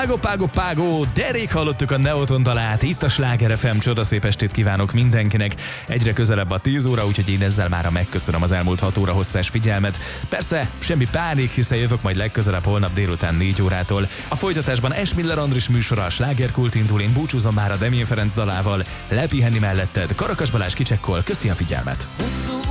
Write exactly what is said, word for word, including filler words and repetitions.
Págo, págo, págo, de rég hallottuk a Neoton dalát, itt a Sláger ef em, csodaszép estét kívánok mindenkinek. Egyre közelebb a tíz óra, úgyhogy én ezzel mára megköszönöm az elmúlt hat óra hosszás figyelmet. Persze, semmi pánik, hiszen jövök majd legközelebb holnap délután négy órától. A folytatásban Esmiller Andris műsora, a Slágerkult indul, én búcsúzom már a Demjén Ferenc dalával. Lepihenni melletted, Karakas Balázs kicsekkol, köszi a figyelmet.